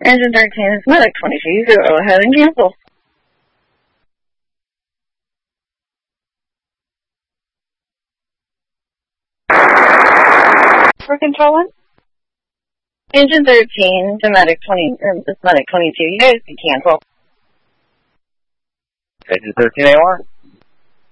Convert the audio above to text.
Engine 13 is Medic 22, go ahead and cancel. For controlling? Engine 13 to Medic 20, this Medic 22, you guys can cancel. Engine 13 AR.